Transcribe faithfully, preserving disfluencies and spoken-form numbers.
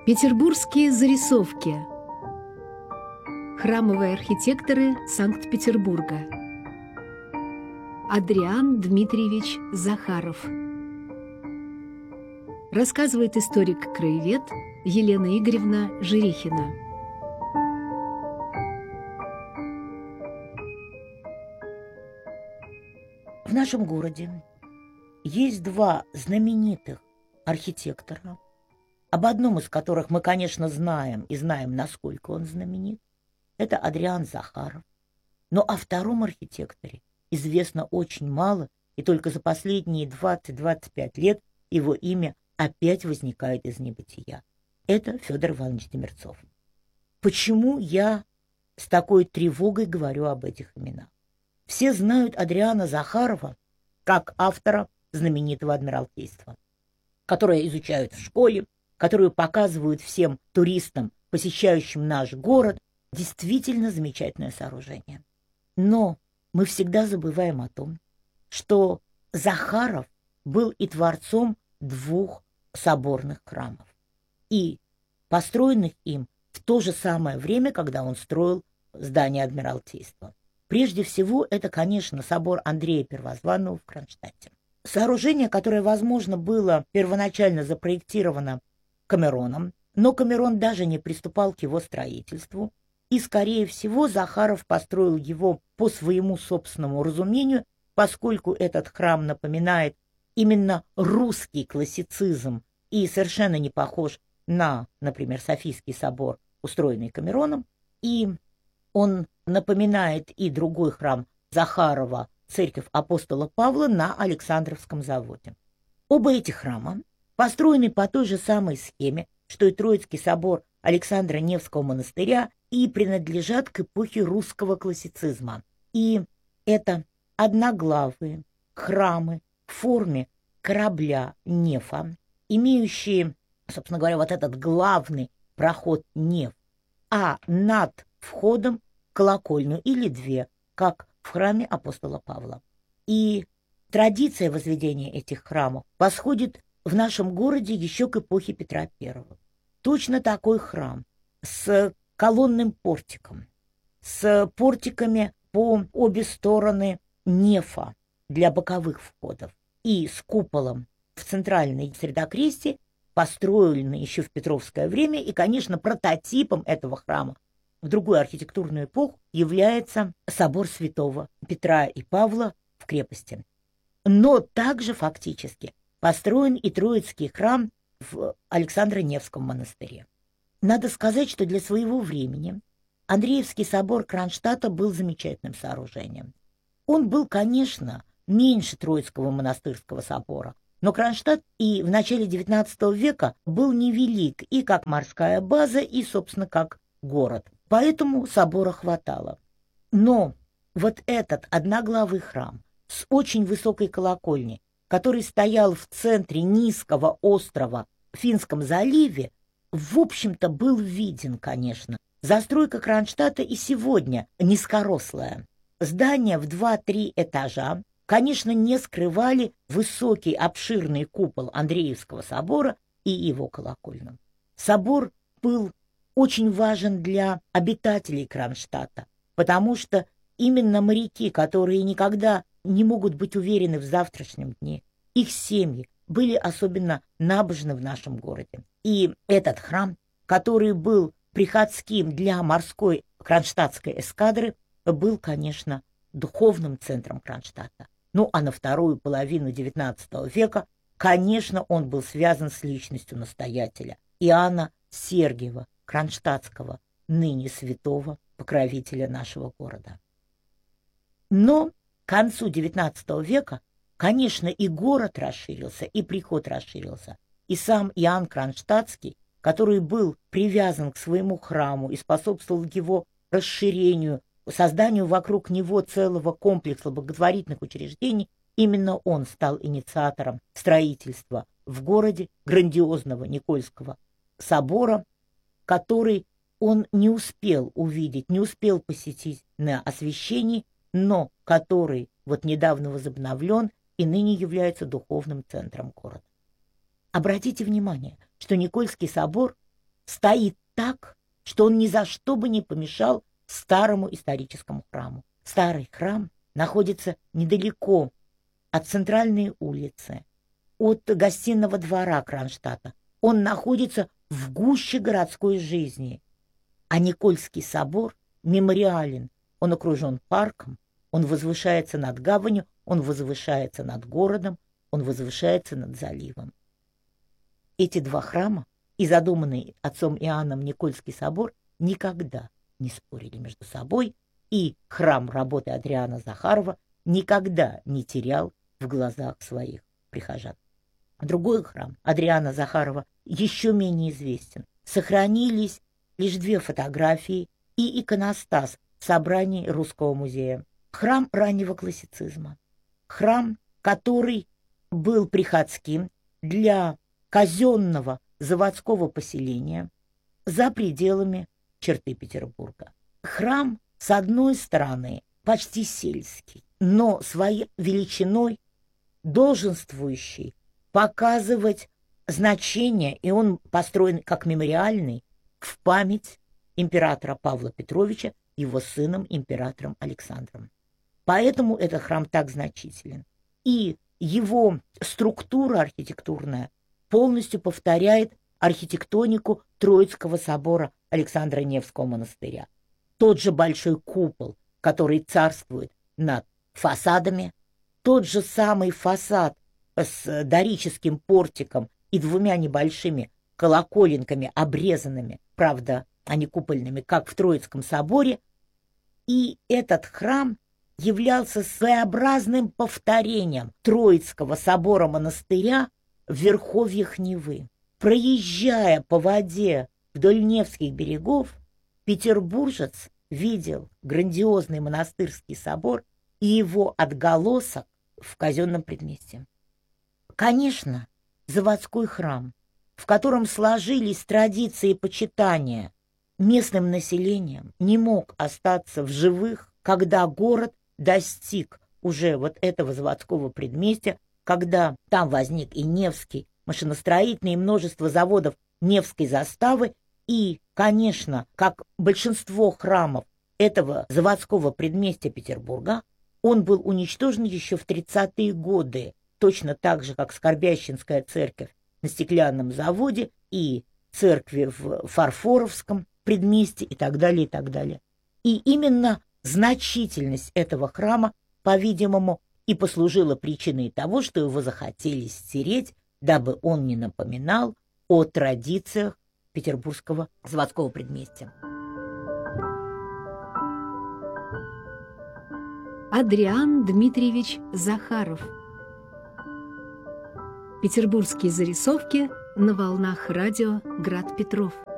Петербургские зарисовки. Храмовые архитекторы Санкт-Петербурга. Адриан Дмитриевич Захаров. Рассказывает историк-краевед Елена Игоревна Жирихина. В нашем городе есть два знаменитых архитектора, об одном из которых мы, конечно, знаем и знаем, насколько он знаменит. Это Адриан Захаров. Но о втором архитекторе известно очень мало, и только за последние двадцать-двадцать пять лет его имя опять возникает из небытия. Это Федор Иванович Демирцов. Почему я с такой тревогой говорю об этих именах? Все знают Адриана Захарова как автора знаменитого Адмиралтейства, которое изучают в школе, которую показывают всем туристам, посещающим наш город. Действительно замечательное сооружение. Но мы всегда забываем о том, что Захаров был и творцом двух соборных храмов, и построенных им в то же самое время, когда он строил здание Адмиралтейства. Прежде всего, это, конечно, собор Андрея Первозванного в Кронштадте. Сооружение, которое, возможно, было первоначально запроектировано Камероном, но Камерон даже не приступал к его строительству, и, скорее всего, Захаров построил его по своему собственному разумению, поскольку этот храм напоминает именно русский классицизм и совершенно не похож на, например, Софийский собор, устроенный Камероном, и он напоминает и другой храм Захарова, церковь апостола Павла на Александровском заводе. Оба эти храма построены по той же самой схеме, что и Троицкий собор Александра Невского монастыря, и принадлежат к эпохе русского классицизма. И это одноглавые храмы в форме корабля Нефа, имеющие, собственно говоря, вот этот главный проход Неф, а над входом колокольню или две, как в храме апостола Павла. И традиция возведения этих храмов восходит в нашем городе еще к эпохе Петра Первого. Точно такой храм с колонным портиком, с портиками по обе стороны Нефа для боковых входов и с куполом в центральной средокрестии, построенный еще в Петровское время, и, конечно, прототипом этого храма в другую архитектурную эпоху является собор святого Петра и Павла в крепости. Но также фактически построен и Троицкий храм в Александро-Невском монастыре. Надо сказать, что для своего времени Андреевский собор Кронштадта был замечательным сооружением. Он был, конечно, меньше Троицкого монастырского собора, но Кронштадт и в начале девятнадцатого века был невелик и как морская база, и, собственно, как город. Поэтому собора хватало. Но вот этот одноглавый храм с очень высокой колокольней, который стоял в центре низкого острова в Финском заливе, в общем-то, был виден, конечно. Застройка Кронштадта и сегодня низкорослая. Здания в два-три этажа, конечно, не скрывали высокий обширный купол Андреевского собора и его колокольню. Собор был очень важен для обитателей Кронштадта, потому что именно моряки, которые никогда не могут быть уверены в завтрашнем дне, их семьи были особенно набожны в нашем городе. И этот храм, который был приходским для морской кронштадтской эскадры, был, конечно, духовным центром Кронштадта. Ну, а на вторую половину девятнадцатого века, конечно, он был связан с личностью настоятеля Иоанна Сергиева Кронштадтского, ныне святого покровителя нашего города. Но к концу девятнадцатого века, конечно, и город расширился, и приход расширился. И сам Иоанн Кронштадтский, который был привязан к своему храму и способствовал его расширению, созданию вокруг него целого комплекса благотворительных учреждений, именно он стал инициатором строительства в городе грандиозного Никольского собора, который он не успел увидеть, не успел посетить на освящении, но который вот недавно возобновлен и ныне является духовным центром города. Обратите внимание, что Никольский собор стоит так, что он ни за что бы не помешал старому историческому храму. Старый храм находится недалеко от центральной улицы, от гостиного двора Кронштадта. Он находится в гуще городской жизни. А Никольский собор мемориален. Он окружен парком, он возвышается над гаванью, он возвышается над городом, он возвышается над заливом. Эти два храма и задуманный отцом Иоанном Никольский собор никогда не спорили между собой, и храм работы Адриана Захарова никогда не терял в глазах своих прихожан. Другой храм Адриана Захарова еще менее известен. Сохранились лишь две фотографии и иконостас в собрании Русского музея. Храм раннего классицизма. Храм, который был приходским для казенного заводского поселения за пределами черты Петербурга. Храм, с одной стороны, почти сельский, но своей величиной долженствующий показывать значение, и он построен как мемориальный в память императора Павла Петровича, его сыном императором Александром. Поэтому этот храм так значителен. И его структура архитектурная полностью повторяет архитектонику Троицкого собора Александра Невского монастыря. Тот же большой купол, который царствует над фасадами, тот же самый фасад с дорическим портиком и двумя небольшими колоколенками, обрезанными, правда, а не купольными, как в Троицком соборе. И этот храм являлся своеобразным повторением Троицкого собора-монастыря в верховьях Невы. Проезжая по воде вдоль Невских берегов, петербуржец видел грандиозный монастырский собор и его отголосок в казенном предместье. Конечно, заводской храм, в котором сложились традиции почитания местным населением, не мог остаться в живых, когда город достиг уже вот этого заводского предместья, когда там возник и Невский машиностроительный, и множество заводов Невской заставы, и, конечно, как большинство храмов этого заводского предместья Петербурга, он был уничтожен еще в тридцатые годы, точно так же, как Скорбященская церковь на стеклянном заводе и церкви в Фарфоровском предместье и так далее, и так далее. И именно значительность этого храма, по-видимому, и послужила причиной того, что его захотели стереть, дабы он не напоминал о традициях петербургского заводского предместья. Адриан Дмитриевич Захаров. Петербургские зарисовки на волнах радио «Град Петров».